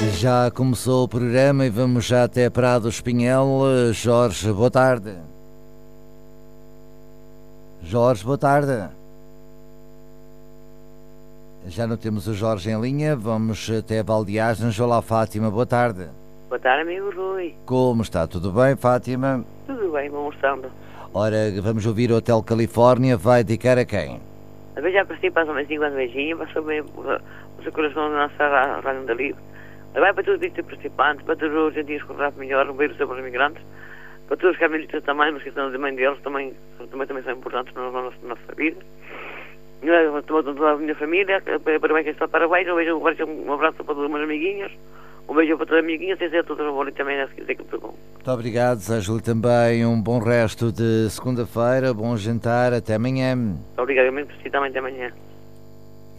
Já começou o programa e vamos já até Prado Espinhel. Jorge, boa tarde. Jorge, boa tarde. Já não temos o Jorge em linha, vamos até Valdeagens. Olá, Fátima, boa tarde. Boa tarde, amigo Rui. Como está? Tudo bem, Fátima? Tudo bem, vou mostrando. Ora, vamos ouvir o Hotel Califórnia. Vai dedicar a quem? A vez já passei, passa mais 50 beijinhos, passou bem o seu coração da nossa Rádio da Livre. Vai para todos os participantes, para todos os argentinos com o Rafa melhor, um beijo sobre os imigrantes, para todos os carmelitas também, mas que estão da mãe deles, também são importantes na nossa vida. Toda a minha família, para que está para baixo, um abraço para todos os meus amiguinhos, um beijo para todas as amiguinhas, sem ser todos os bons também, se quiser que tudo bom. Muito obrigado, desejo-lhe também um bom resto de segunda-feira, bom jantar, até amanhã. Obrigado, eu mesmo, também até amanhã.